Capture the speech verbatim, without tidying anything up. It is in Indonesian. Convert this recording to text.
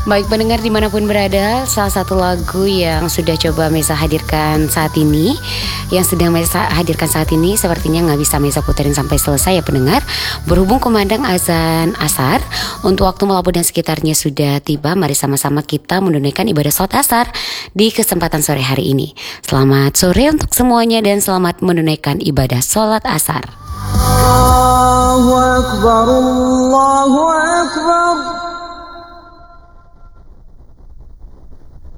Baik pendengar dimanapun berada, salah satu lagu yang sudah coba Mesa hadirkan saat ini, yang sedang Mesa hadirkan saat ini, sepertinya nggak bisa Mesa puterin sampai selesai ya pendengar. Berhubung kumandang azan asar, untuk waktu Melabu dan sekitarnya sudah tiba, mari sama-sama kita menunaikan ibadah sholat asar di kesempatan sore hari ini. Selamat sore untuk semuanya dan selamat menunaikan ibadah sholat asar. Allahu Akbar, Allahu Akbar.